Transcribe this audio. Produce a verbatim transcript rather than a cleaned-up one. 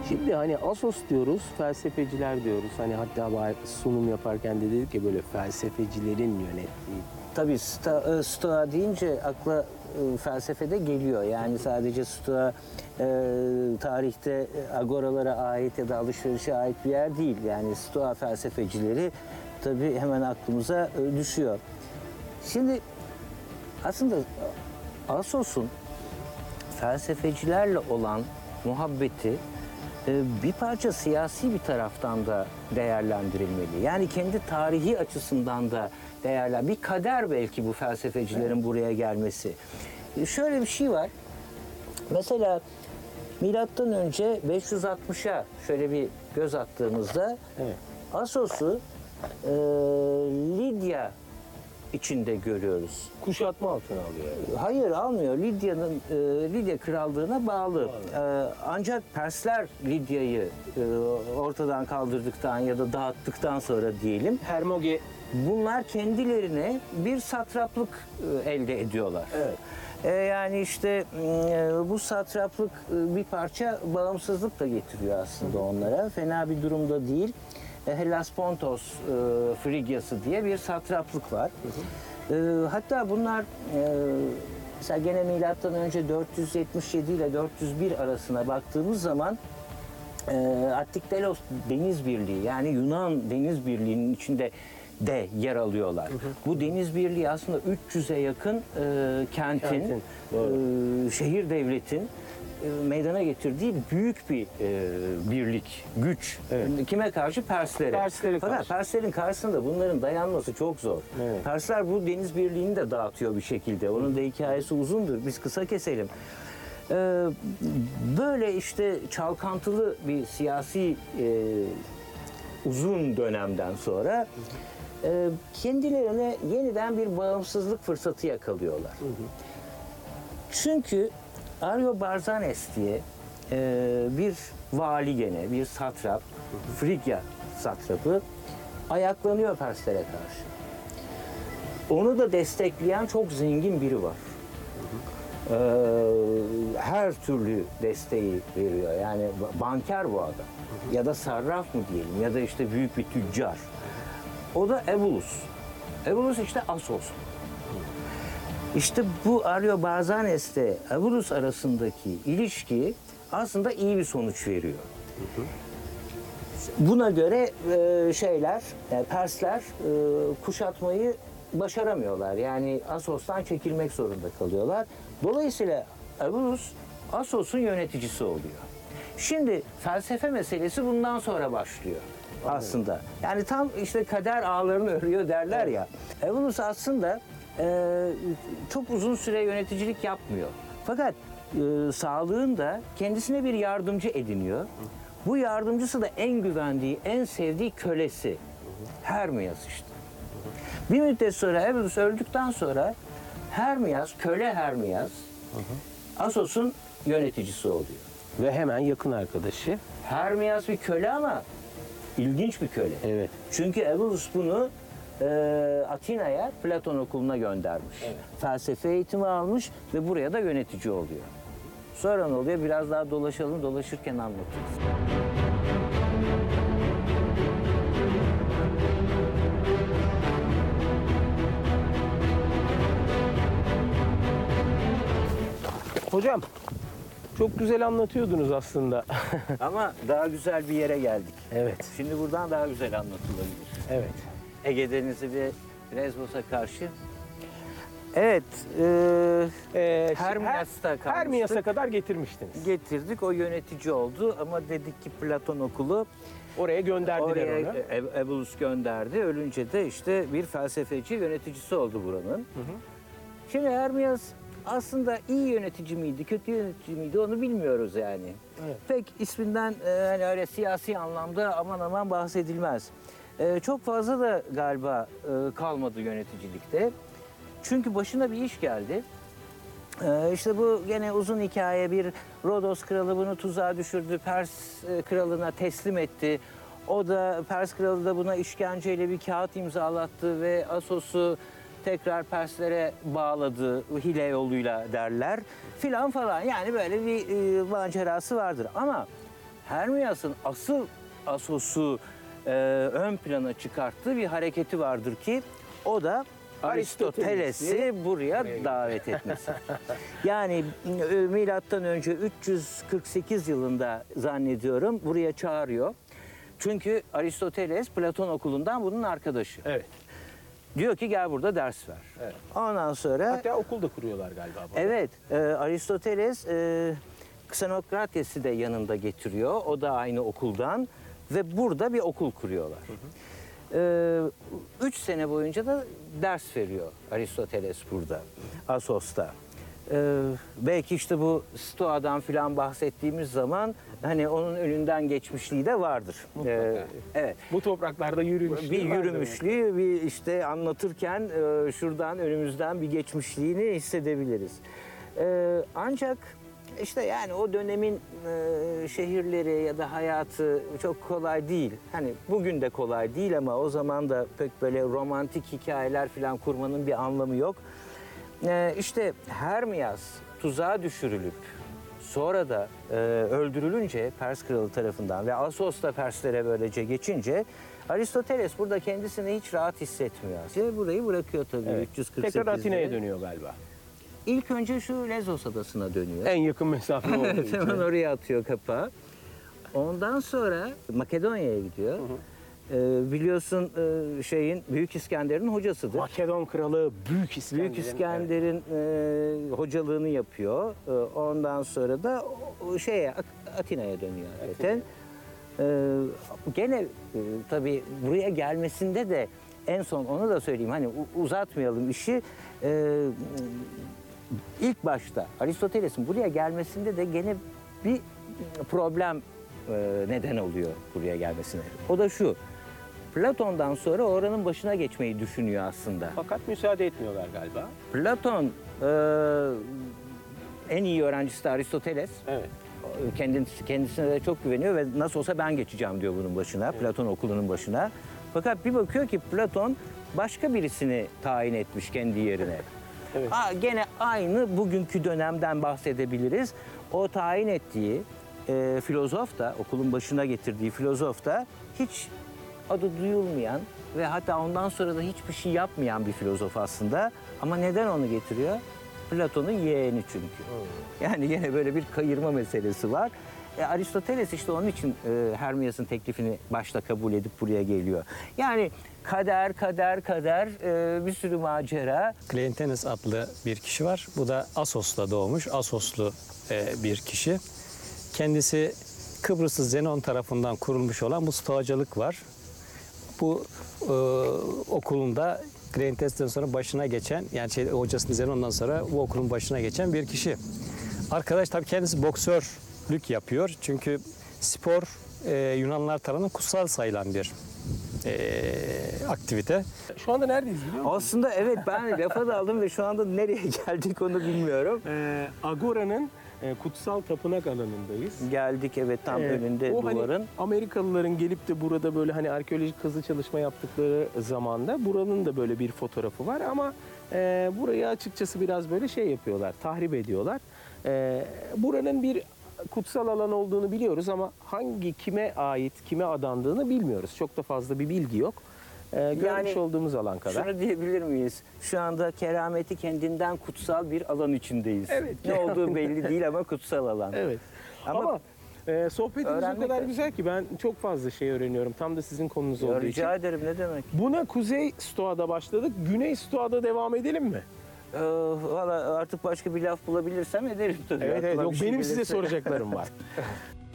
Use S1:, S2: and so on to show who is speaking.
S1: Şimdi hani Asos diyoruz, felsefeciler diyoruz. Hani hatta sunum yaparken de dedik ya böyle felsefecilerin yönettiği.
S2: Tabii Stoa, Stoa deyince akla e, felsefede geliyor. Yani sadece Stoa e, tarihte agoralara ait ya da alışverişe ait bir yer değil. Yani Stoa felsefecileri tabii hemen aklımıza e, düşüyor. Şimdi aslında Asos'un felsefecilerle olan muhabbeti e, bir parça siyasi bir taraftan da değerlendirilmeli. Yani kendi tarihi açısından da değerler. Bir kader belki bu felsefecilerin buraya gelmesi. E, şöyle bir şey var. Mesela milattan önce beş yüz altmışa şöyle bir göz attığımızda
S1: Evet.
S2: Asos'u e, Lidya içinde görüyoruz.
S1: Kuşatma altına alıyor.
S2: Hayır, almıyor. Lidya'nın e, Lidya krallığına bağlı. E, ancak Persler Lidya'yı e, ortadan kaldırdıktan ya da dağıttıktan sonra diyelim,
S1: Hermoge.
S2: bunlar kendilerine bir satraplık e, elde ediyorlar.
S1: Evet.
S2: E, yani işte e, bu satraplık e, bir parça bağımsızlık da getiriyor aslında onlara. Fena bir durumda değil. E, Hellaspontos e, Frigyası diye bir satraplık var. Hı hı. E, hatta bunlar e, mesela gene milattan önce dört yüz yetmiş yedi ile dört yüz bir arasına baktığımız zaman e, Attiktelos Deniz Birliği, yani Yunan Deniz Birliği'nin içinde de yer alıyorlar. Hı hı. Bu deniz birliği aslında üç yüze yakın e, kentin,
S1: Kentin,
S2: e, şehir devletin e, meydana getirdiği büyük bir e, birlik, güç.
S1: Evet.
S2: Kime karşı? Perslere.
S1: Perslere
S2: Fakat
S1: karşı.
S2: Perslerin karşısında bunların dayanması çok zor.
S1: Evet.
S2: Persler bu deniz birliğini de dağıtıyor bir şekilde. Onun da hikayesi uzundur. Biz kısa keselim. E, böyle işte çalkantılı bir siyasi e, uzun dönemden sonra e, kendilerine yeniden bir bağımsızlık fırsatı yakalıyorlar. Hı hı. Çünkü Ariobarzanes diye e, bir vali gene, bir satrap, hı hı. Frigya satrapı ayaklanıyor Perslere karşı. Onu da destekleyen çok zengin biri var. Hı hı. E, her türlü desteği veriyor. Yani banker bu adam. Hı hı. Ya da sarraf mı diyelim, ya da işte büyük bir tüccar. O da Evolus. Evolus işte Asos. İşte bu Ariobarzanes'te Evolus arasındaki ilişki aslında iyi bir sonuç veriyor. Hı hı. Buna göre e, şeyler, e, Persler e, kuşatmayı başaramıyorlar. Yani Asos'tan çekilmek zorunda kalıyorlar. Dolayısıyla Evolus Asos'un yöneticisi oluyor. Şimdi felsefe meselesi bundan sonra başlıyor aslında. Yani tam işte kader ağlarını örüyor derler ya. Evolus aslında e, çok uzun süre yöneticilik yapmıyor. Fakat e, sağlığında kendisine bir yardımcı ediniyor. Bu yardımcısı da en güvendiği, en sevdiği kölesi. Hermias işte. Bir müddet sonra Evolus öldükten sonra Hermias, köle Hermias, Asos'un yöneticisi oluyor.
S1: Ve hemen yakın arkadaşı.
S2: Hermias bir köle ama ilginç bir köle.
S1: Evet.
S2: Çünkü Evolus bunu e, Atina'ya, Platon okuluna göndermiş. Evet. Felsefe eğitimi almış ve buraya da yönetici oluyor. Sonra ne oluyor? Biraz daha dolaşalım, dolaşırken anlatırız.
S1: Hocam, çok güzel anlatıyordunuz aslında.
S2: Ama daha güzel bir yere geldik.
S1: Evet.
S2: Şimdi buradan daha güzel anlatılabilir.
S1: Evet.
S2: Ege Denizi ve Lesbos'a karşı. Evet, e,
S1: Ee,
S2: Hermias'ta kalmıştık.
S1: Hermias'a kadar getirmiştiniz.
S2: Getirdik, o yönetici oldu ama dedik ki Platon okulu
S1: Oraya gönderdiler
S2: oraya
S1: onu.
S2: E- Evolus gönderdi. Ölünce de işte bir felsefeci yöneticisi oldu buranın. Hı hı. Şimdi Hermias aslında iyi yönetici miydi, kötü yönetici miydi onu bilmiyoruz yani.
S1: Evet.
S2: Pek isminden e, hani öyle siyasi anlamda aman aman bahsedilmez. E, çok fazla da galiba e, kalmadı yöneticilikte. Çünkü başına bir iş geldi. E, işte bu gene uzun hikaye, bir Rodos kralı bunu tuzağa düşürdü, Pers e, kralına teslim etti. O da Pers kralı da buna işkenceyle bir kağıt imzalattı ve Asos'u tekrar Perslere bağladı, hile yoluyla derler filan falan. Yani böyle bir e, macerası vardır. Ama Hermias'ın asıl Assos'u e, ön plana çıkarttığı bir hareketi vardır ki o da Aristoteles'i buraya davet etmesi. Yani e, milattan önce üç yüz kırk sekiz yılında zannediyorum buraya çağırıyor. Çünkü Aristoteles Platon okulundan bunun arkadaşı.
S1: Evet.
S2: Diyor ki gel burada ders ver.
S1: Evet.
S2: Ondan sonra
S1: Hatta okul da kuruyorlar galiba. burada.
S2: evet e, Aristoteles e, Xenokrates'i de yanında getiriyor. O da aynı okuldan ve burada bir okul kuruyorlar. Hı hı. E, üç sene boyunca da ders veriyor Aristoteles burada, Assos'ta. Ee, belki işte bu Stoa'dan filan bahsettiğimiz zaman hani onun önünden geçmişliği de vardır. Ee, evet.
S1: Bu topraklarda yürümüşlüğü
S2: Bir
S1: var
S2: yürümüşlüğü, bir işte anlatırken e, şuradan önümüzden bir geçmişliğini hissedebiliriz. Ee, ancak işte yani o dönemin e, şehirleri ya da hayatı çok kolay değil. Hani bugün de kolay değil ama o zaman da pek böyle romantik hikayeler filan kurmanın bir anlamı yok. Ee, işte Hermias tuzağa düşürülüp sonra da e, öldürülünce Pers kralı tarafından ve Assos da Perslere böylece geçince Aristoteles burada kendisini hiç rahat hissetmiyor. Ve burayı bırakıyor tabii
S1: Evet.
S2: üç yüz kırk sekizde.
S1: Tekrar Atina'ya dönüyor galiba.
S2: İlk önce şu Lezos adasına dönüyor.
S1: En yakın mesafe olduğu
S2: Evet,
S1: için.
S2: hemen oraya atıyor kapağı. Ondan sonra Makedonya'ya gidiyor. Ee, biliyorsun e, şeyin Büyük İskender'in hocasıdır.
S1: Makedon kralı Büyük İskender'in.
S2: Büyük İskender'in e, hocalığını yapıyor. E, ondan sonra da o, şeye At- Atina'ya dönüyor zaten. E, gene e, tabii buraya gelmesinde de en son onu da söyleyeyim hani u- uzatmayalım işi. E, ilk başta Aristoteles'in buraya gelmesinde de gene bir problem e, neden oluyor buraya gelmesine. O da şu. Platon'dan sonra oranın başına geçmeyi düşünüyor aslında.
S1: Fakat müsaade etmiyorlar galiba.
S2: Platon e, en iyi öğrencisi de Aristoteles.
S1: Evet.
S2: Kendisi, kendisine de çok güveniyor ve nasıl olsa ben geçeceğim diyor bunun başına, Platon okulunun başına. Fakat bir bakıyor ki Platon başka birisini tayin etmiş kendi yerine.
S1: Evet.
S2: Aa, gene aynı bugünkü dönemden bahsedebiliriz. O tayin ettiği e, filozof da, okulun başına getirdiği filozof da hiç adı duyulmayan ve hatta ondan sonra da hiçbir şey yapmayan bir filozof aslında. Ama neden onu getiriyor? Platon'un yeğeni çünkü. Yani yine böyle bir kayırma meselesi var. E, Aristoteles işte onun için e, Hermias'ın teklifini başta kabul edip buraya geliyor. Yani kader, kader, kader, e, bir sürü macera.
S3: Kleontenes adlı bir kişi var. Bu da Assos'ta doğmuş. Assoslu e, bir kişi. Kendisi Kıbrıslı Zenon tarafından kurulmuş olan bu stoacılık var. Bu e, okulunda Kleontes'ten sonra başına geçen, yani şey, hocasının Zenon'dan sonra bu okulun başına geçen bir kişi. Arkadaş tabii kendisi boksörlük yapıyor. Çünkü spor e, Yunanlılar tarafından kutsal sayılan bir e, aktivite.
S1: Şu anda neredeyiz biliyor musun?
S2: Aslında evet ben lafa daldım ve şu anda nereye geldik onu bilmiyorum.
S1: Ee, Agora'nın e, kutsal tapınak alanındayız.
S2: Geldik evet tam
S1: Ee,
S2: önünde
S1: o
S2: duvarın.
S1: Hani Amerikalıların gelip de burada böyle hani arkeolojik kazı çalışma yaptıkları zamanda buranın da böyle bir fotoğrafı var ama e, burayı açıkçası biraz böyle şey yapıyorlar, tahrip ediyorlar. E, buranın bir kutsal alan olduğunu biliyoruz ama hangi kime ait, kime adandığını bilmiyoruz. Çok da fazla bir bilgi yok. E, görmüş
S2: Yani
S1: olduğumuz alan kadar.
S2: Şunu diyebilir miyiz? Şu anda kerameti kendinden kutsal bir alan içindeyiz.
S1: Evet.
S2: Ne olduğu belli değil ama kutsal alan.
S1: Evet.
S2: Ama-
S1: Ama, e, sohbetiniz o
S2: Öğrenmek
S1: kadar
S2: lazım.
S1: güzel ki ben çok fazla şey öğreniyorum. Tam da sizin konunuz
S2: Ya
S1: olduğu için.
S2: rica ederim ne demek?
S1: Buna Kuzey Stoa'da başladık. Güney Stoa'da devam edelim mi?
S2: Ee, Valla artık başka bir laf bulabilirsem ederim tabii.
S1: Evet, evet.
S2: Aklıma
S1: Yok,
S2: bir şey
S1: benim size
S2: gelirse.
S1: soracaklarım var.